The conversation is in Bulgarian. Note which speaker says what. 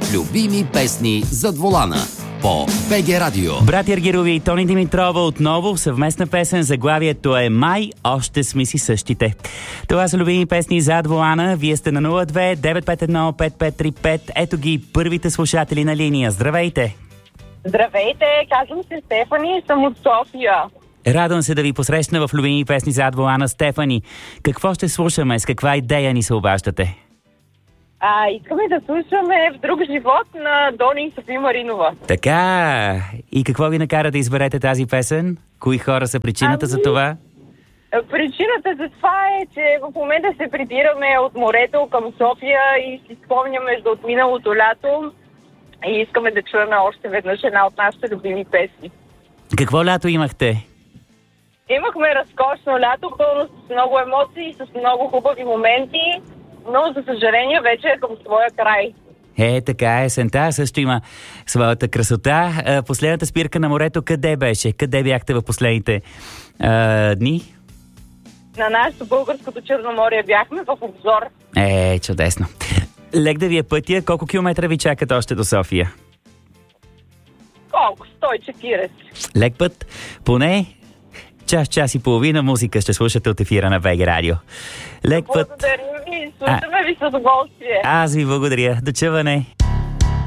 Speaker 1: Любими песни зад волана по БГ Радио.
Speaker 2: Братя Аргирови и Тони Димитрова отново съвместна песен. Заглавието е "Май още сме си същите". Това са любими песни зад волана. Вие сте на 02-951-5535. Ето ги първите слушатели на линия. Здравейте!
Speaker 3: Здравейте, казвам се Стефани и съм от София.
Speaker 2: Радвам се да ви посрещна в любими песни зад волана. Стефани, какво ще слушаме? С каква идея ни се обаждате?
Speaker 3: Искаме да слушаме "В друг живот" на Дони и Софи Маринова.
Speaker 2: Така, и какво ви накара да изберете тази песен? Кои хора са причината за това?
Speaker 3: Причината за това е, че в момента се прибираме от морето към София и си спомняме от миналото лято и искаме да чуем още веднъж една от нашите любими песни.
Speaker 2: Какво лято имахте?
Speaker 3: Имахме разкошно лято, пълно с много емоции, с много хубави моменти, но за съжаление вече е към своя край.
Speaker 2: Така, есента също има своята красота. Последната спирка на морето къде беше? Къде бяхте в последните дни?
Speaker 3: На нашето българското Черноморие бяхме в Обзор.
Speaker 2: Чудесно. Лек да ви е пътя. Колко километра ви чакат още до София?
Speaker 3: Колко? 140.
Speaker 2: Лек път. Поне час и половина музика ще слушате от ефира на БГ Радио. Лек път.
Speaker 3: Благодарим ви. Слушаме ви с удоволствие.
Speaker 2: Аз ви благодаря. До чуване.